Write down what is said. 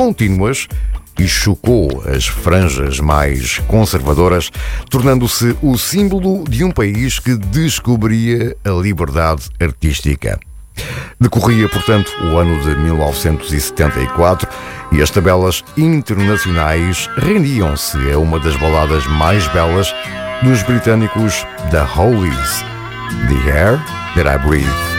contínuas e chocou as franjas mais conservadoras, tornando-se o símbolo de um país que descobria a liberdade artística. Decorria, portanto, o ano de 1974 e as tabelas internacionais rendiam-se a uma das baladas mais belas dos britânicos The Hollies, The Air That I Breathe.